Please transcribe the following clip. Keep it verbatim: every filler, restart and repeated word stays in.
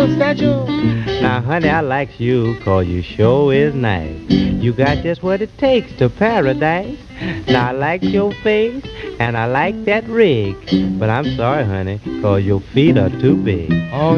satchel. Now, honey, I likes you 'cause you sure is nice. You got just what it takes to paradise. Now, I like your face, and I like that rig. But I'm sorry, honey, 'cause your feet are too big. Oh,